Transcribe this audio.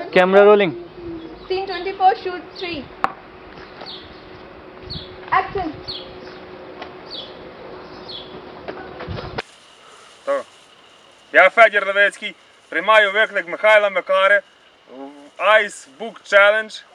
Camera rolling. Scene 24, shoot 3. Action. Я Федір Левицький, приймаю виклик Михайла Микари в Ice Book Challenge